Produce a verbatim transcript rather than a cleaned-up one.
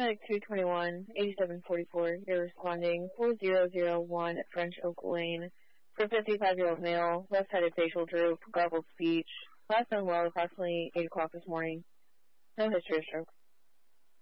Paramedic two twenty-one, eighty-seven forty-four, you're responding four zero zero one at French Oak Lane for a fifty-five-year-old male, left-sided facial droop, garbled speech, last known well approximately eight o'clock this morning. No history of stroke.